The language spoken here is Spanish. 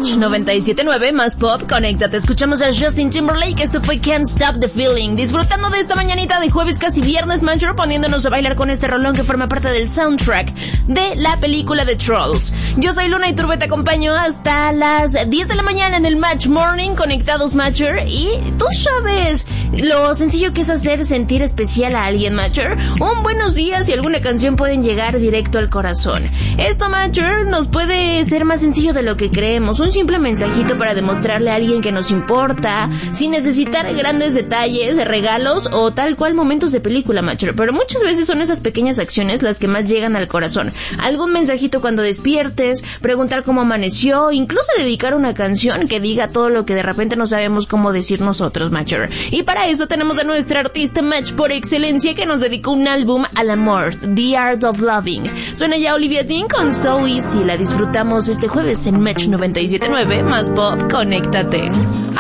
Match 97.9, más pop, conéctate. Escuchamos a Justin Timberlake, esto fue Can't Stop the Feeling. Disfrutando de esta mañanita de jueves, casi viernes, Matcher, poniéndonos a bailar con este rolón que forma parte del soundtrack de la película de Trolls. Yo soy Luna Iturbe, te acompaño hasta las 10 de la mañana en el Match Morning, conectados, Matcher. Y tú sabes lo sencillo que es hacer sentir especial a alguien, Matcher. Un buenos días y alguna canción pueden llegar directo al corazón. Esto, Matcher, nos puede ser más sencillo de lo que creemos. Un simple mensajito para demostrarle a alguien que nos importa, sin necesitar grandes detalles, regalos o tal cual momentos de película, Matcher. Pero muchas veces son esas pequeñas acciones las que más llegan al corazón. Algún mensajito cuando despiertes, preguntar cómo amaneció, incluso dedicar una canción que diga todo lo que de repente no sabemos cómo decir nosotros, Matcher. Y para eso tenemos a nuestra artista Match por excelencia que nos dedicó un álbum al amor, The Art of Loving. Suena ya Olivia Dean con So Easy. La disfrutamos este jueves en Match 97.9, más pop, conéctate.